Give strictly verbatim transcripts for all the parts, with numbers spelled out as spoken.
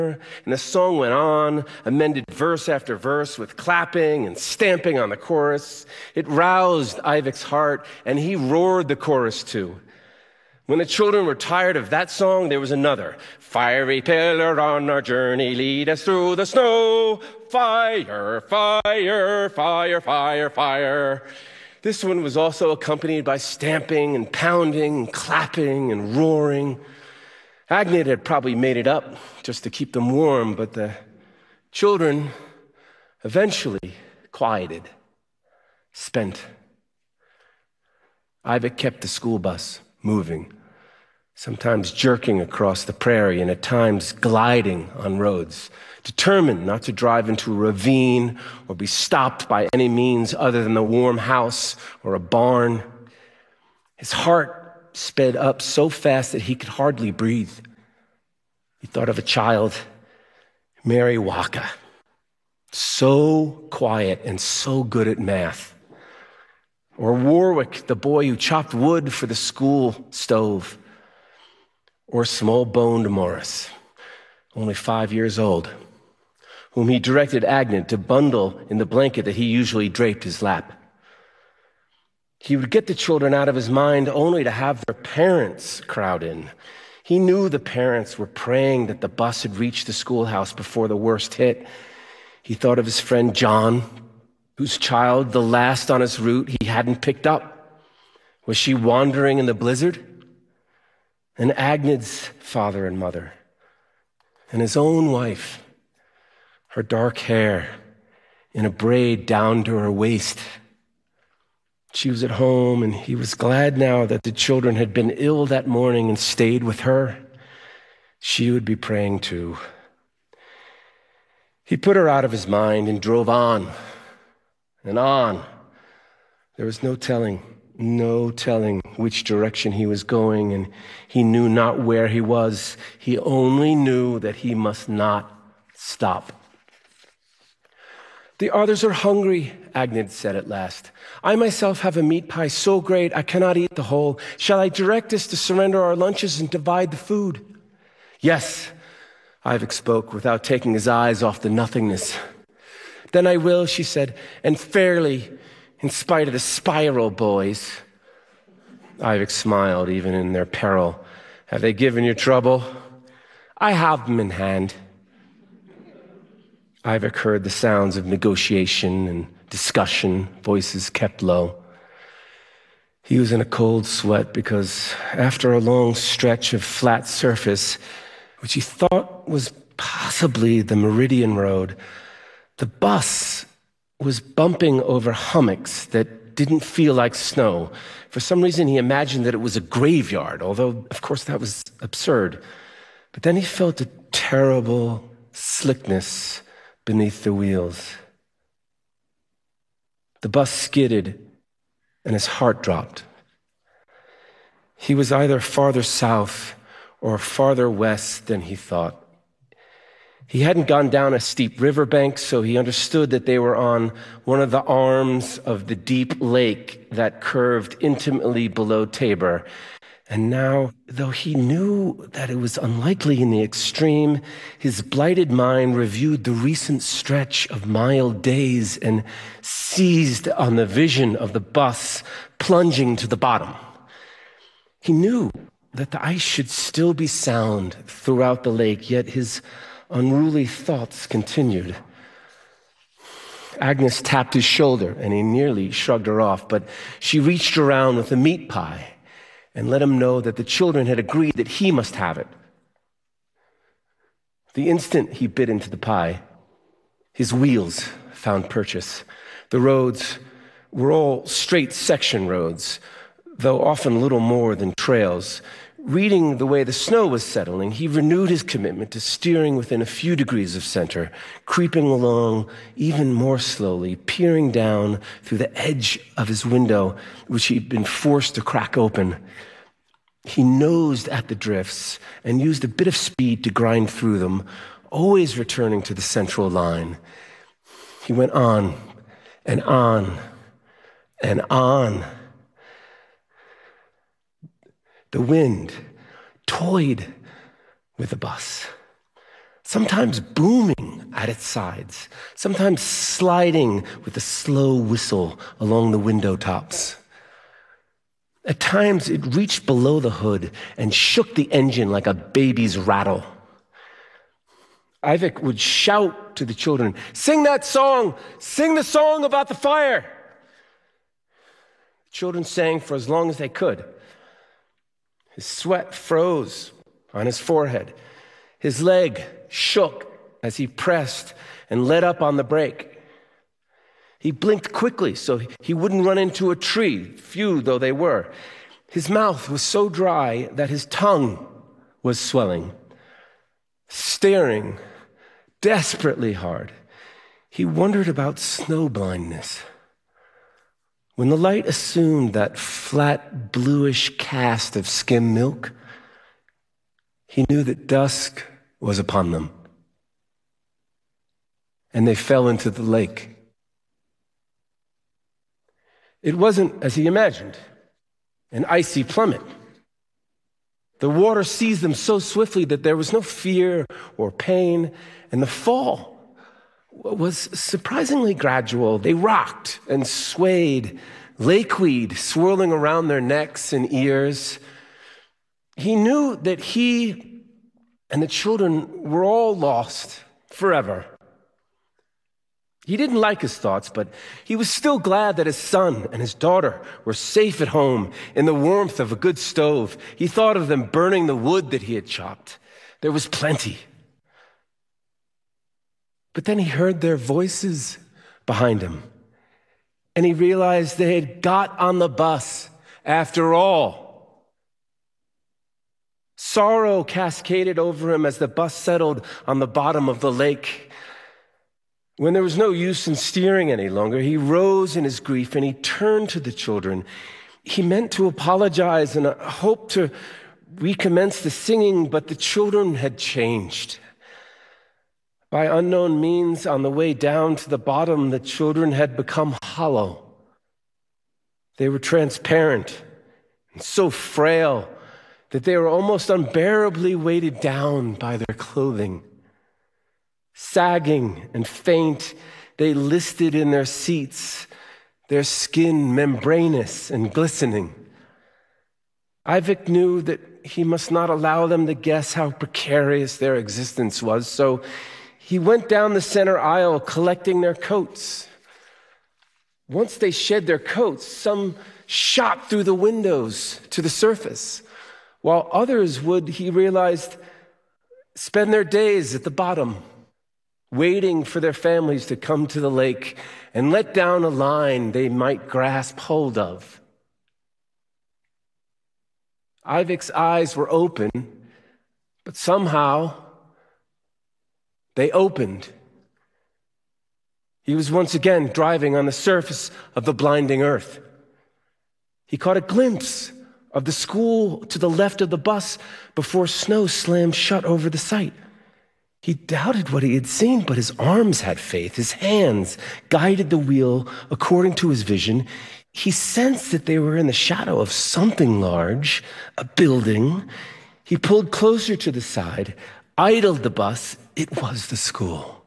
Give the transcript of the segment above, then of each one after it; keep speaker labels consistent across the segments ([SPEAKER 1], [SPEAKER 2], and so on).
[SPEAKER 1] And the song went on, amended verse after verse with clapping and stamping on the chorus. It roused Ivik's heart, and he roared the chorus too. When the children were tired of that song, there was another. Fiery pillar on our journey, lead us through the snow. Fire, fire, fire, fire, fire. This one was also accompanied by stamping and pounding and clapping and roaring. Agnid had probably made it up just to keep them warm, but the children eventually quieted, spent. Ivik kept the school bus moving, sometimes jerking across the prairie and at times gliding on roads, determined not to drive into a ravine or be stopped by any means other than the warm house or a barn. His heart sped up so fast that he could hardly breathe. He thought of a child, Mary Waka, so quiet and so good at math. Or Warwick, the boy who chopped wood for the school stove. Or small-boned Morris, only five years old, whom he directed Agnid to bundle in the blanket that he usually draped his lap. He would get the children out of his mind only to have their parents crowd in. He knew the parents were praying that the bus had reached the schoolhouse before the worst hit. He thought of his friend John, whose child, the last on his route, he hadn't picked up. Was she wandering in the blizzard? And Agnid's father and mother, and his own wife, her dark hair in a braid down to her waist. She was at home, and he was glad now that the children had been ill that morning and stayed with her. She would be praying too. He put her out of his mind and drove on and on. There was no telling, no telling which direction he was going, and he knew not where he was. He only knew that he must not stop. The others are hungry, Agnid said at last. I myself have a meat pie so great I cannot eat the whole. Shall I direct us to surrender our lunches and divide the food? Yes, Ivik spoke without taking his eyes off the nothingness. Then I will, she said, and fairly, in spite of the spiral boys. Ivik smiled, even in their peril. Have they given you trouble? I have them in hand. Ivik heard the sounds of negotiation and discussion, voices kept low. He was in a cold sweat because after a long stretch of flat surface, which he thought was possibly the Meridian Road, the bus was bumping over hummocks that didn't feel like snow. For some reason, he imagined that it was a graveyard, although, of course, that was absurd. But then he felt a terrible slickness beneath the wheels. The bus skidded, and his heart dropped. He was either farther south or farther west than he thought. He hadn't gone down a steep riverbank, so he understood that they were on one of the arms of the deep lake that curved intimately below Tabor. And now, though he knew that it was unlikely in the extreme, his blighted mind reviewed the recent stretch of mild days and seized on the vision of the bus plunging to the bottom. He knew that the ice should still be sound throughout the lake, yet his unruly thoughts continued. Agnes tapped his shoulder, and he nearly shrugged her off, but she reached around with a meat pie and let him know that the children had agreed that he must have it. The instant he bit into the pie, his wheels found purchase. The roads were all straight section roads, though often little more than trails. Reading the way the snow was settling, he renewed his commitment to steering within a few degrees of center, creeping along even more slowly, peering down through the edge of his window, which he'd been forced to crack open. He nosed at the drifts and used a bit of speed to grind through them, always returning to the central line. He went on and on and on. The wind toyed with the bus. sometimes booming at its sides, sometimes sliding with a slow whistle along the window tops. At times, it reached below the hood and shook the engine like a baby's rattle. Ivik would shout to the children, "Sing that song! Sing the song about the fire!" The children sang for as long as they could. His sweat froze on his forehead. His leg shook as he pressed and let up on the brake. He blinked quickly so he wouldn't run into a tree, few though they were. His mouth was so dry that his tongue was swelling. Staring desperately hard, he wondered about snow blindness. When the light assumed that flat, bluish cast of skim milk, he knew that dusk was upon them. And they fell into the lake. It wasn't as he imagined, an icy plummet. The water seized them so swiftly that there was no fear or pain, and the fall was surprisingly gradual. They rocked and swayed, lakeweed swirling around their necks and ears. He knew that he and the children were all lost forever. He didn't like his thoughts, but he was still glad that his son and his daughter were safe at home in the warmth of a good stove. He thought of them burning the wood that he had chopped. There was plenty. But then he heard their voices behind him, and he realized they had got on the bus after all. Sorrow cascaded over him as the bus settled on the bottom of the lake. When there was no use in steering any longer, he rose in his grief and he turned to the children. He meant to apologize and hoped to recommence the singing, but the children had changed. By unknown means, on the way down to the bottom, the children had become hollow. They were transparent and so frail that they were almost unbearably weighted down by their clothing. Sagging and faint, they listed in their seats, their skin membranous and glistening. Ivik knew that he must not allow them to guess how precarious their existence was, so he went down the center aisle collecting their coats. Once they shed their coats, some shot through the windows to the surface, while others would, he realized, spend their days at the bottom, waiting for their families to come to the lake and let down a line they might grasp hold of. Ivik's eyes were open, but somehow they opened. He was once again driving on the surface of the blinding earth. He caught a glimpse of the school to the left of the bus before snow slammed shut over the sight. He doubted what he had seen, but his arms had faith. His hands guided the wheel according to his vision. He sensed that they were in the shadow of something large, a building. He pulled closer to the side, idled the bus. It was the school.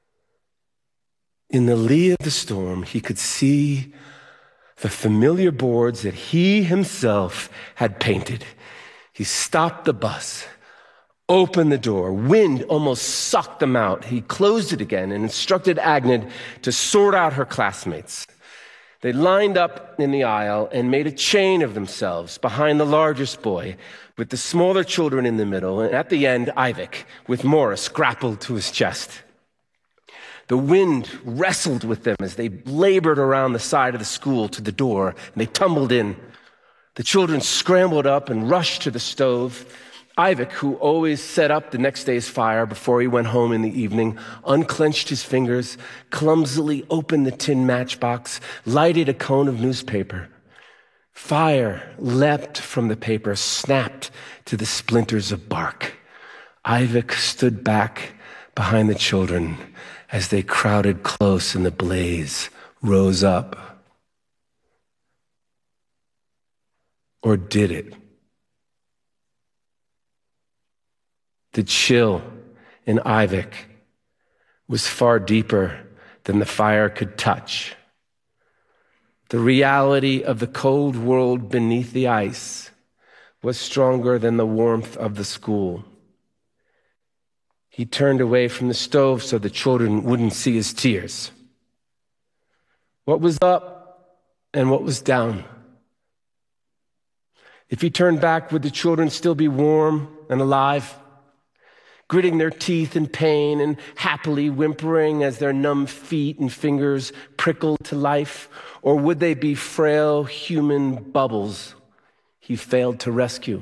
[SPEAKER 1] In the lee of the storm, he could see the familiar boards that he himself had painted. He stopped the bus, opened the door. Wind almost sucked them out. He closed it again and instructed Agnid to sort out her classmates. They lined up in the aisle and made a chain of themselves behind the largest boy, with the smaller children in the middle, and at the end, Ivik, with Morris grappled to his chest. The wind wrestled with them as they labored around the side of the school to the door, and they tumbled in. The children scrambled up and rushed to the stove. Ivik, who always set up the next day's fire before he went home in the evening, unclenched his fingers, clumsily opened the tin matchbox, lighted a cone of newspaper. Fire leapt from the paper, snapped to the splinters of bark. Ivik stood back behind the children as they crowded close and the blaze rose up. Or did it? The chill in Ivek was far deeper than the fire could touch. The reality of the cold world beneath the ice was stronger than the warmth of the school. He turned away from the stove so the children wouldn't see his tears. What was up and what was down? If he turned back, would the children still be warm and alive, gritting their teeth in pain and happily whimpering as their numb feet and fingers prickled to life? Or would they be frail human bubbles he failed to rescue?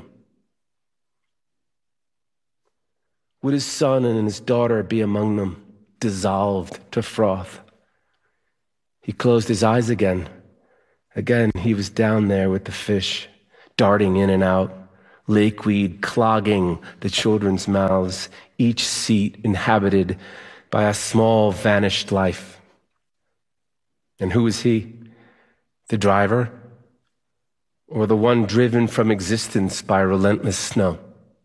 [SPEAKER 1] Would his son and his daughter be among them, dissolved to froth? He closed his eyes again. Again, he was down there with the fish, darting in and out, lakeweed clogging the children's mouths, each seat inhabited by a small vanished life. And who was he? The driver? Or the one driven from existence by relentless snow?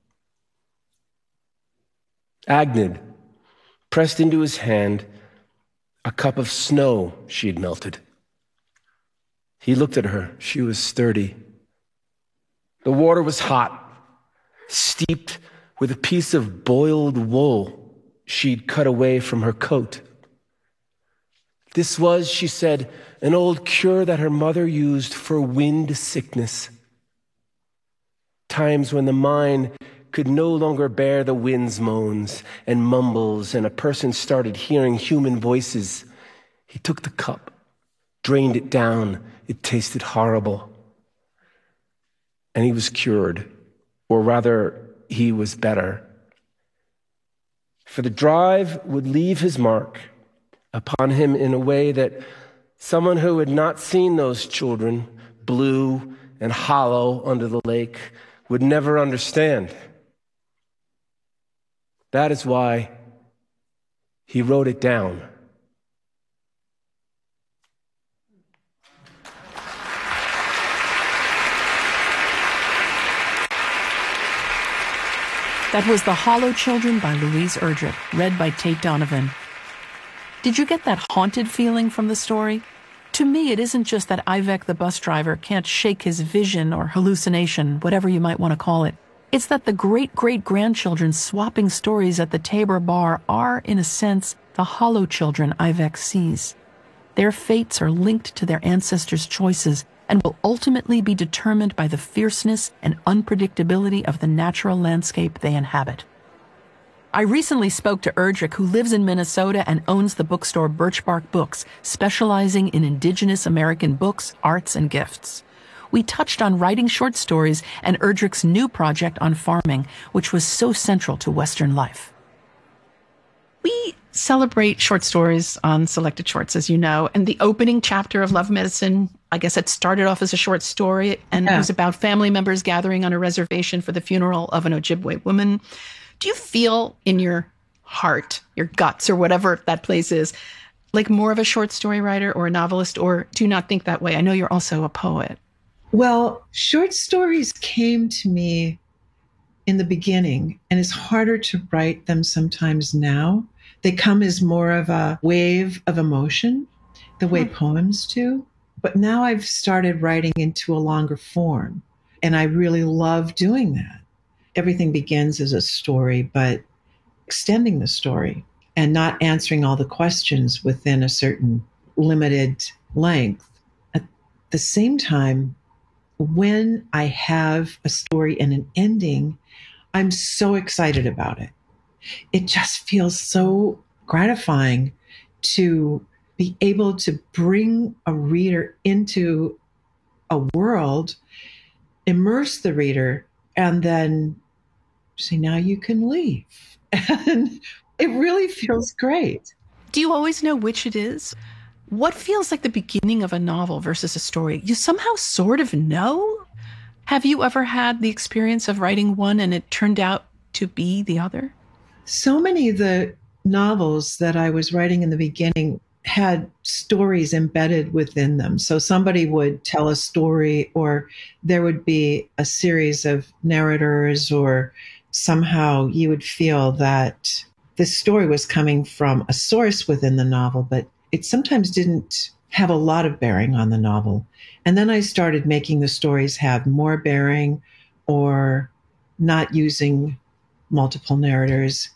[SPEAKER 1] Agnid pressed into his hand a cup of snow she had melted. He looked at her. She was sturdy. The water was hot, steeped with a piece of boiled wool she'd cut away from her coat. This was, she said, an old cure that her mother used for wind sickness. Times when the mind could no longer bear the wind's moans and mumbles, and a person started hearing human voices. He took the cup, drained it down. It tasted horrible. And he was cured, or rather, he was better. For the drive would leave his mark upon him in a way that someone who had not seen those children, blue and hollow under the lake, would never understand. That is why he wrote it down.
[SPEAKER 2] That was The Hollow Children by Louise Erdrich, read by Tate Donovan. Did you get that haunted feeling from the story? To me, it isn't just that Ivek the bus driver can't shake his vision or hallucination, whatever you might want to call it. It's that the great-great-grandchildren swapping stories at the Tabor bar are, in a sense, the hollow children Ivek sees. Their fates are linked to their ancestors' choices and will ultimately be determined by the fierceness and unpredictability of the natural landscape they inhabit. I recently spoke to Erdrich, who lives in Minnesota and owns the bookstore Birchbark Books, specializing in indigenous American books, arts, and gifts. We touched on writing short stories and Erdrich's new project on farming, which was so central to Western life. We celebrate short stories on Selected Shorts, as you know, and the opening chapter of Love Medicine, I guess it started off as a short story, and yeah. It was about family members gathering on a reservation for the funeral of an Ojibwe woman. Do you feel in your heart, your guts, or whatever that place is, like more of a short story writer or a novelist, or do you not think that way? I know you're also a poet.
[SPEAKER 3] Well, short stories came to me in the beginning, and it's harder to write them sometimes now. They come as more of a wave of emotion, the way mm-hmm. poems do. But now I've started writing into a longer form, and I really love doing that. Everything begins as a story, but extending the story and not answering all the questions within a certain limited length. At the same time, when I have a story and an ending, I'm so excited about it. It just feels so gratifying to be able to bring a reader into a world, immerse the reader, and then say, now you can leave. And it really feels great.
[SPEAKER 2] Do you always know which it is? What feels like the beginning of a novel versus a story? You somehow sort of know? Have you ever had the experience of writing one and it turned out to be the other?
[SPEAKER 3] So many of the novels that I was writing in the beginning had stories embedded within them. So somebody would tell a story, or there would be a series of narrators, or somehow you would feel that the story was coming from a source within the novel, but it sometimes didn't have a lot of bearing on the novel. And then I started making the stories have more bearing or not using multiple narrators.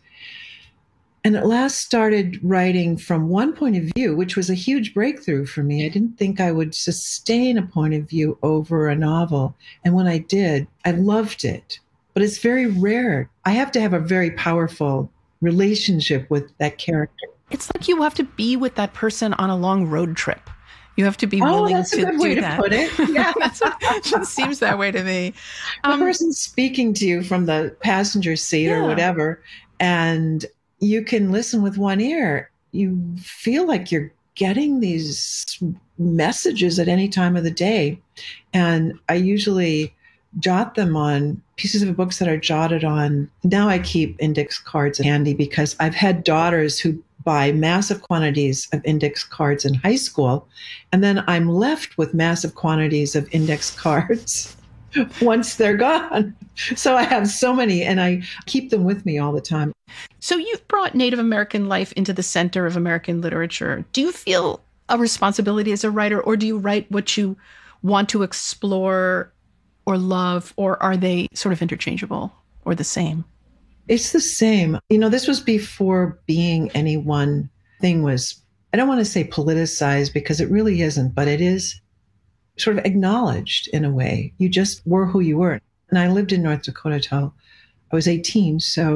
[SPEAKER 3] And at last started writing from one point of view, which was a huge breakthrough for me. I didn't think I would sustain a point of view over a novel. And when I did, I loved it. But it's very rare. I have to have a very powerful relationship with that character.
[SPEAKER 2] It's like you have to be with that person on a long road trip. You have to be
[SPEAKER 3] oh,
[SPEAKER 2] willing
[SPEAKER 3] that's
[SPEAKER 2] to
[SPEAKER 3] a good
[SPEAKER 2] do
[SPEAKER 3] way
[SPEAKER 2] that.
[SPEAKER 3] To put it. Yeah.
[SPEAKER 2] That's what, it just seems that way to me.
[SPEAKER 3] The
[SPEAKER 2] Um,
[SPEAKER 3] person's speaking to you from the passenger seat
[SPEAKER 2] yeah.
[SPEAKER 3] or whatever, and you can listen with one ear. You feel like you're getting these messages at any time of the day. And I usually jot them on pieces of books that are jotted on. Now I keep index cards handy because I've had daughters who buy massive quantities of index cards in high school. And then I'm left with massive quantities of index cards once they're gone. So I have so many and I keep them with me all the time.
[SPEAKER 2] So you've brought Native American life into the center of American literature. Do you feel a responsibility as a writer, or do you write what you want to explore or love, or are they sort of interchangeable or the same?
[SPEAKER 3] It's the same. You know, this was before being any one thing was, I don't want to say politicized because it really isn't, but it is sort of acknowledged in a way. You just were who you were. And I lived in North Dakota till I was eighteen. So,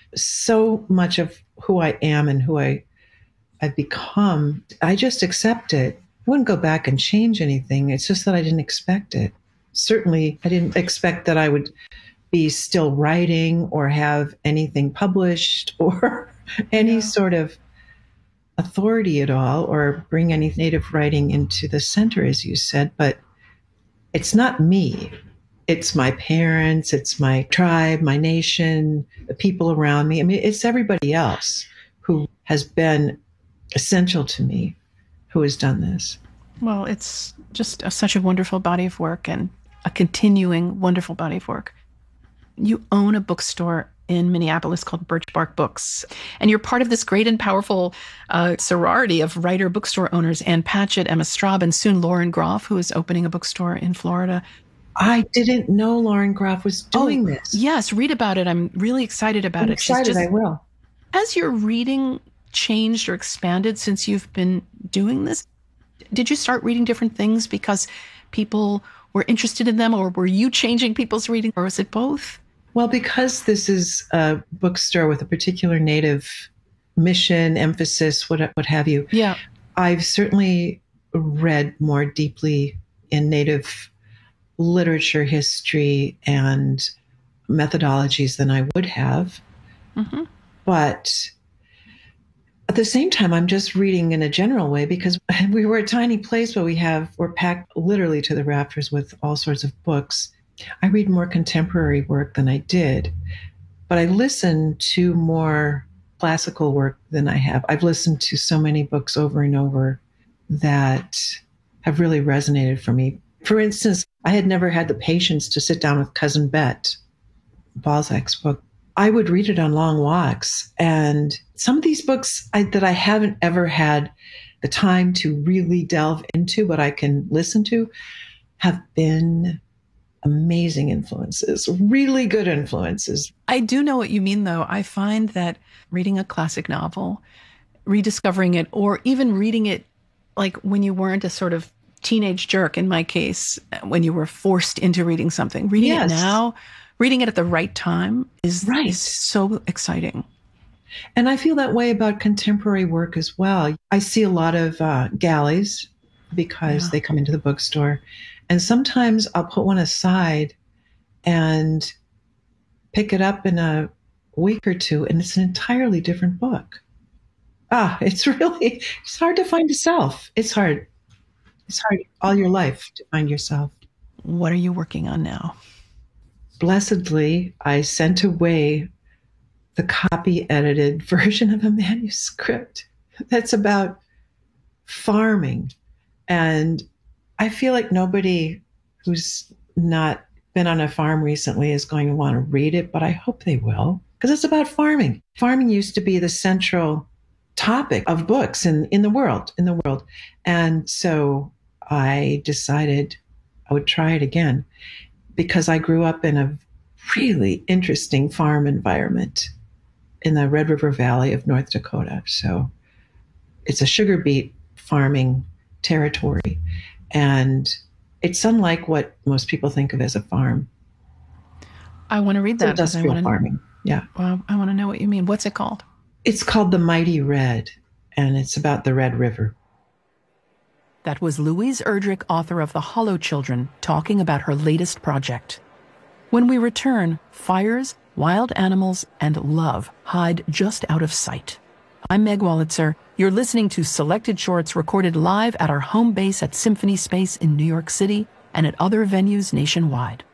[SPEAKER 3] so much of who I am and who I, I've become, I just accept it. I wouldn't go back and change anything. It's just that I didn't expect it. Certainly, I didn't expect that I would be still writing or have anything published or any yeah. sort of authority at all or bring any Native writing into the center, as you said. But it's not me. It's my parents, it's my tribe, my nation, the people around me. I mean, it's everybody else who has been essential to me who has done this.
[SPEAKER 2] Well, it's just a, such a wonderful body of work and a continuing wonderful body of work. You own a bookstore in Minneapolis called Birch Bark Books, and you're part of this great and powerful uh, sorority of writer bookstore owners, Ann Patchett, Emma Straub, and soon Lauren Groff, who is opening a bookstore in Florida.
[SPEAKER 3] I didn't know Lauren Groff was doing
[SPEAKER 2] oh,
[SPEAKER 3] this.
[SPEAKER 2] Yes, read about it. I'm really excited about
[SPEAKER 3] I'm
[SPEAKER 2] it.
[SPEAKER 3] Excited,
[SPEAKER 2] She's just,
[SPEAKER 3] I will.
[SPEAKER 2] Has your reading changed or expanded since you've been doing this? Did you start reading different things because people were interested in them, or were you changing people's reading, or was it both?
[SPEAKER 3] Well, because this is a bookstore with a particular Native mission, emphasis, what what have you.
[SPEAKER 2] Yeah,
[SPEAKER 3] I've certainly read more deeply in Native literature, history, and methodologies than I would have. Mm-hmm. But at the same time, I'm just reading in a general way because we were a tiny place, but we have we're packed literally to the rafters with all sorts of books. I read more contemporary work than I did, but I listen to more classical work than I have. I've listened to so many books over and over that have really resonated for me. For instance, I had never had the patience to sit down with Cousin Bet, Balzac's book. I would read it on long walks. And some of these books I, that I haven't ever had the time to really delve into, but I can listen to, have been amazing influences, really good influences.
[SPEAKER 2] I do know what you mean, though. I find that reading a classic novel, rediscovering it, or even reading it like when you weren't a sort of teenage jerk, in my case, when you were forced into reading something, reading yes. it now, reading it at the right time is, right. is so exciting.
[SPEAKER 3] And I feel that way about contemporary work as well. I see a lot of uh, galleys because yeah. they come into the bookstore. And sometimes I'll put one aside and pick it up in a week or two, and it's an entirely different book. Ah, it's really, it's hard to find yourself. It's hard. It's hard all your life to find yourself.
[SPEAKER 2] What are you working on now?
[SPEAKER 3] Blessedly, I sent away the copy-edited version of a manuscript that's about farming. And I feel like nobody who's not been on a farm recently is going to want to read it, but I hope they will, because it's about farming. Farming used to be the central topic of books in, in the world, in the world. And so I decided I would try it again because I grew up in a really interesting farm environment in the Red River Valley of North Dakota. So it's a sugar beet farming territory. And it's unlike what most people think of as a farm.
[SPEAKER 2] I want to read that.
[SPEAKER 3] It's industrial
[SPEAKER 2] I wanna,
[SPEAKER 3] farming. Yeah.
[SPEAKER 2] Well, I want to know what you mean. What's it called?
[SPEAKER 3] It's called The Mighty Red, and it's about the Red River.
[SPEAKER 2] That was Louise Erdrich, author of The Hollow Children, talking about her latest project. When we return, fires, wild animals, and love hide just out of sight. I'm Meg Wolitzer. You're listening to Selected Shorts recorded live at our home base at Symphony Space in New York City and at other venues nationwide.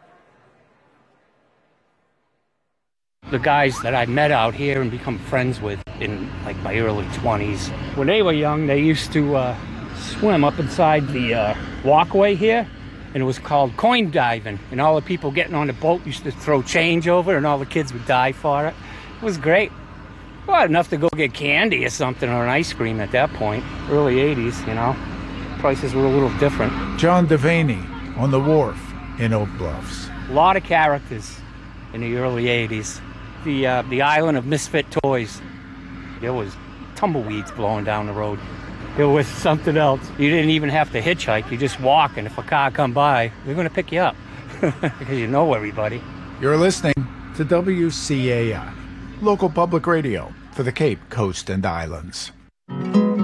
[SPEAKER 4] The guys that I met out here and become friends with in like my early twenties, when they were young, they used to uh, swim up inside the uh, walkway here, and it was called coin diving. And all the people getting on the boat used to throw change over, and all the kids would dive for it. It was great. Well, enough to go get candy or something, or an ice cream at that point. Early eighties, you know. Prices were a little different.
[SPEAKER 5] John Devaney on the wharf in Oak Bluffs.
[SPEAKER 4] A lot of characters in the early eighties. The uh, the island of misfit toys. There was tumbleweeds blowing down the road. It was something else. You didn't even have to hitchhike. You just walk, and if a car come by, they're going to pick you up because you know everybody.
[SPEAKER 5] You're listening to W C A I, local public radio for the Cape Coast and Islands.